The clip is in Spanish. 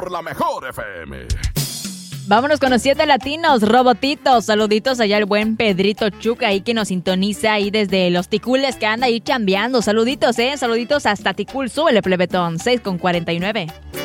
por la mejor FM. Vámonos con los 7 latinos, Robotitos. Saluditos allá al buen Pedrito Chuca ahí que nos sintoniza ahí desde los Ticules que anda ahí chambeando. Saluditos, saluditos hasta Ticul. Súbele, plebetón, 6:49.